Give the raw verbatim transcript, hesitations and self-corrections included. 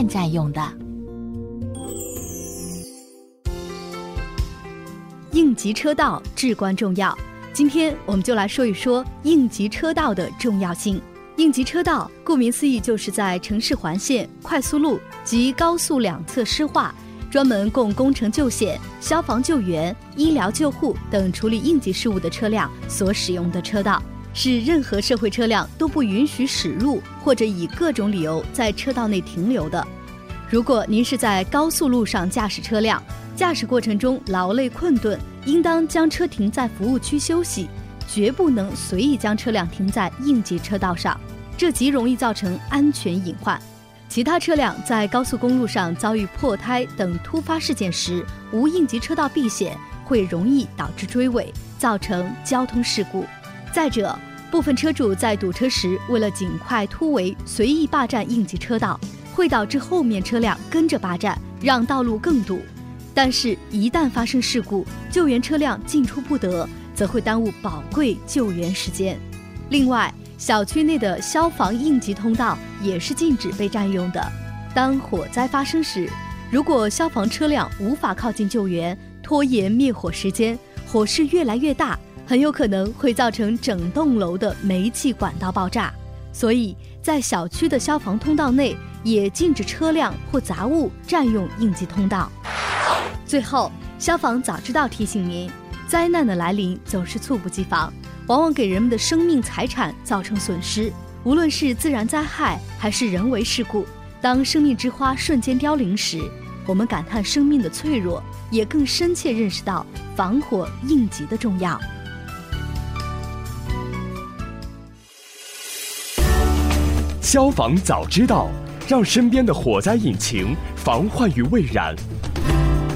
占用的。 应急车道至关重要，今天我们就来说一说应急车道的重要性。应急车道顾名思义，就是在城市环线、快速路及高速两侧施划，专门供工程救险、消防救援、医疗救护等处理应急事务的车辆所使用的车道，是任何社会车辆都不允许驶入或者以各种理由在车道内停留的。如果您是在高速路上驾驶车辆，驾驶过程中劳累困顿，应当将车停在服务区休息，绝不能随意将车辆停在应急车道上，这极容易造成安全隐患。其他车辆在高速公路上遭遇破胎等突发事件时，无应急车道避险，会容易导致追尾，造成交通事故。再者，部分车主在堵车时，为了尽快突围，随意霸占应急车道，会导致后面车辆跟着霸占，让道路更堵。但是，一旦发生事故，救援车辆进出不得，则会耽误宝贵救援时间。另外，小区内的消防应急通道也是禁止被占用的。当火灾发生时，如果消防车辆无法靠近救援，拖延灭火时间，火势越来越大，很有可能会造成整栋楼的煤气管道爆炸。所以，在小区的消防通道内，也禁止车辆或杂物占用应急通道。最后，消防早知道提醒您，灾难的来临总是猝不及防，往往给人们的生命财产造成损失。无论是自然灾害还是人为事故，当生命之花瞬间凋零时，我们感叹生命的脆弱，也更深切认识到防火应急的重要。 消防早知道，让身边的火灾引擎防患于未然。